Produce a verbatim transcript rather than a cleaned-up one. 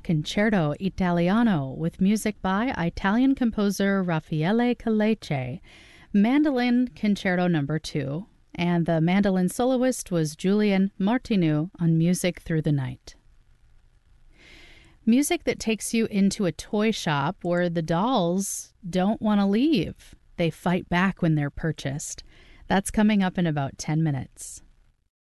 Concerto Italiano with music by Italian composer Raffaele Calece, Mandolin Concerto number two, and the mandolin soloist was Julian Martinu on Music Through the Night. Music that takes you into a toy shop where the dolls don't want to leave. They fight back when they're purchased. That's coming up in about ten minutes.